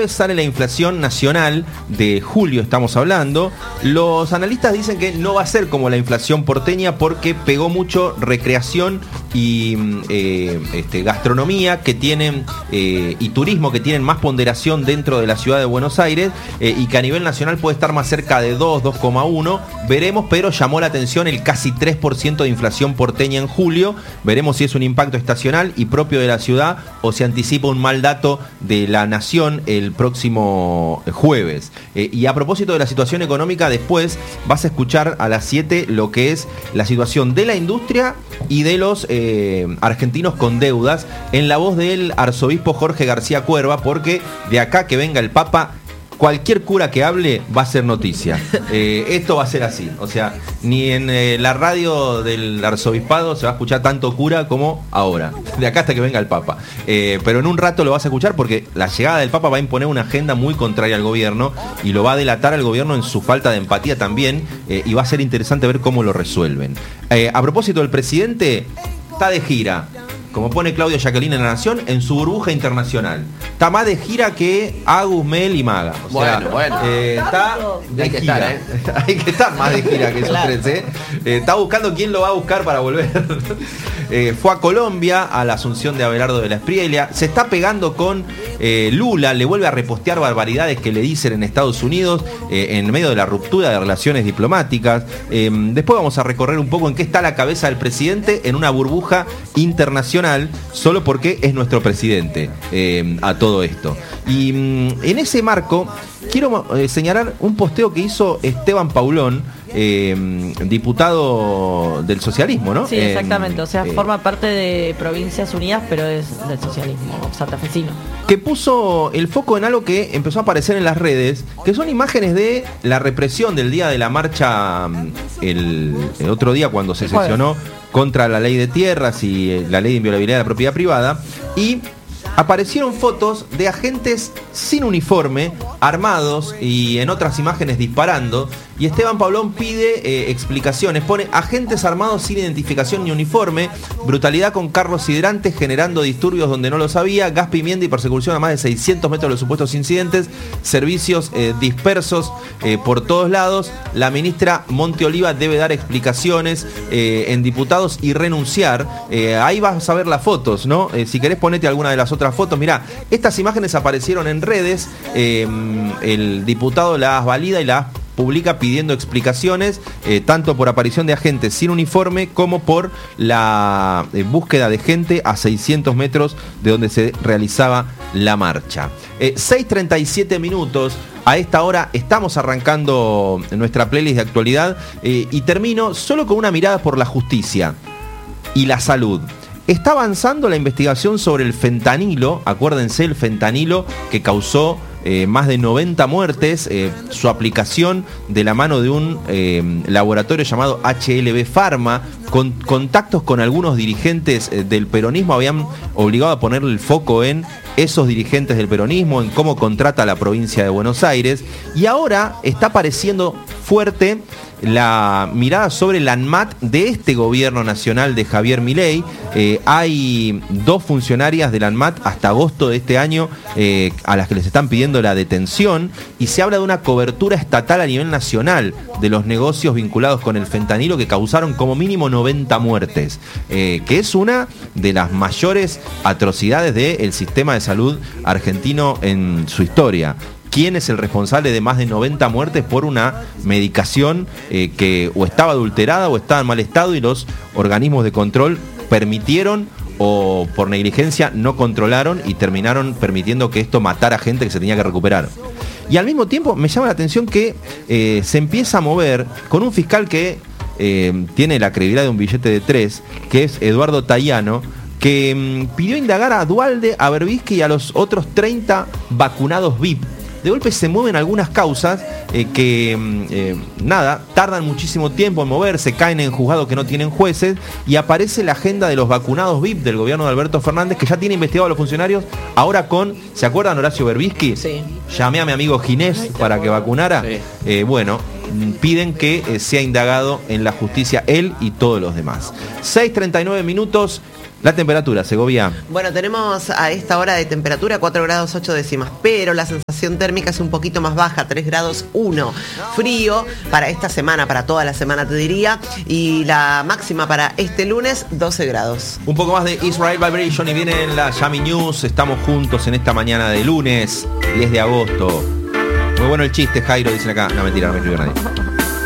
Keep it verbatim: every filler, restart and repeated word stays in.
jueves sale la inflación nacional de julio, estamos hablando. Los analistas dicen que no va a ser como la inflación porteña porque pegó mucho recreación y eh, este, gastronomía que tienen eh, y turismo que tienen más ponderación dentro de la ciudad de Buenos Aires eh, y que a nivel nacional puede estar más cerca de dos, dos coma uno. Veremos, pero llamó la atención el casi tres por ciento de inflación porteña en julio. Veremos si es un impacto estacional y propio de la ciudad o se anticipa un mal dato de la nación el próximo jueves. Eh, y a propósito de la situación económica, después vas a escuchar a las siete lo que es la situación de la industria y de los eh, argentinos con deudas en la voz del arzobispo Jorge García Cuerva, porque de acá que venga el Papa, cualquier cura que hable va a ser noticia. Eh, esto va a ser así. O sea, ni en eh, la radio del arzobispado se va a escuchar tanto cura como ahora. De acá hasta que venga el Papa. Eh, pero en un rato lo vas a escuchar porque la llegada del Papa va a imponer una agenda muy contraria al gobierno y lo va a delatar al gobierno en su falta de empatía también. Eh, y va a ser interesante ver cómo lo resuelven. Eh, a propósito del presidente, está de gira. Como pone Claudio Jacqueline en La Nación, en su burbuja internacional. Está más de gira que Agus, Mel y Maga. O sea, bueno, bueno. Eh, está de Hay que gira. estar, ¿eh? Hay que estar más de gira que esos Claro. tres, ¿eh? Eh, Está buscando quién lo va a buscar para volver. eh, fue a Colombia, a la asunción de Abelardo de la Espriella. Se está pegando con eh, Lula, le vuelve a repostear barbaridades que le dicen en Estados Unidos, eh, en medio de la ruptura de relaciones diplomáticas. Eh, después vamos a recorrer un poco en qué está la cabeza del presidente en una burbuja internacional, solo porque es nuestro presidente eh, a todo esto. Y mm, en ese marco quiero eh, señalar un posteo que hizo Esteban Paulón, eh, diputado del socialismo, ¿no? Sí, exactamente. Eh, O sea, eh, forma parte de Provincias Unidas, pero es del socialismo santafesino. que puso el foco en algo que empezó a aparecer en las redes, que son imágenes de la represión del día de la marcha, el, el otro día cuando se sesionó contra la ley de tierras y eh, la ley de inviolabilidad de la propiedad privada, y aparecieron fotos de agentes sin uniforme, armados y en otras imágenes disparando, y Esteban Paulón pide eh, explicaciones, pone agentes armados sin identificación ni uniforme, brutalidad con carros hidrantes generando disturbios donde no los había, gas pimienta y persecución a más de seiscientos metros de los supuestos incidentes, servicios eh, dispersos eh, por todos lados. La ministra Monte Oliva debe dar explicaciones eh, en diputados y renunciar. Eh, ahí vas a ver las fotos, ¿no? Eh, si querés ponete alguna de las otras fotos. Mirá, estas imágenes aparecieron en redes, eh, el diputado las valida y las publica pidiendo explicaciones, eh, tanto por aparición de agentes sin uniforme como por la eh, búsqueda de gente a seiscientos metros de donde se realizaba la marcha. Eh, seis treinta y siete minutos. A esta hora estamos arrancando nuestra playlist de actualidad eh, y termino solo con una mirada por la justicia y la salud. Está avanzando la investigación sobre el fentanilo, acuérdense el fentanilo que causó eh, más de noventa muertes, eh, su aplicación de la mano de un eh, laboratorio llamado H L B Pharma, con contactos con algunos dirigentes eh, del peronismo habían obligado a ponerle el foco en esos dirigentes del peronismo, en cómo contrata la provincia de Buenos Aires, y ahora está apareciendo fuerte la mirada sobre la ANMAT de este gobierno nacional de Javier Milei. Eh, hay dos funcionarias de la ANMAT hasta agosto de este año eh, a las que les están pidiendo la detención, y se habla de una cobertura estatal a nivel nacional de los negocios vinculados con el fentanilo que causaron como mínimo noventa muertes, eh, que es una de las mayores atrocidades del sistema de salud argentino en su historia. ¿Quién es el responsable de más de noventa muertes por una medicación eh, que o estaba adulterada o estaba en mal estado y los organismos de control permitieron o por negligencia no controlaron y terminaron permitiendo que esto matara gente que se tenía que recuperar? Y al mismo tiempo me llama la atención que eh, se empieza a mover con un fiscal que eh, tiene la credibilidad de un billete de tres, que es Eduardo Tayano, que mm, pidió indagar a Dualde, a Berbisky y a los otros treinta vacunados V I P. De golpe se mueven algunas causas eh, que, eh, nada, tardan muchísimo tiempo en moverse, caen en juzgados que no tienen jueces, y aparece la agenda de los vacunados V I P del gobierno de Alberto Fernández, que ya tiene investigado a los funcionarios, ahora con, ¿se acuerdan Horacio Berbisky? Sí. Llamé a mi amigo Ginés para que vacunara. Sí. Eh, bueno, piden que eh, sea indagado en la justicia él y todos los demás. seis treinta y nueve minutos. La temperatura, Segovia. Bueno, tenemos a esta hora de temperatura cuatro grados ocho décimas, pero la sensación térmica es un poquito más baja, tres grados uno. Frío para esta semana, para toda la semana te diría, y la máxima para este lunes, doce grados. Un poco más de Israel Vibration y viene en la Yami News. Estamos juntos en esta mañana de lunes, diez de agosto. Muy bueno el chiste, Jairo, dicen acá. No, mentira, no me escribió nadie.